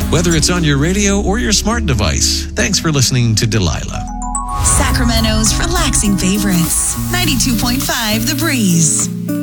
whether it's on your radio or your smart device. Thanks for listening to Delilah. Sacramento's relaxing favorites. 92.5 The Breeze.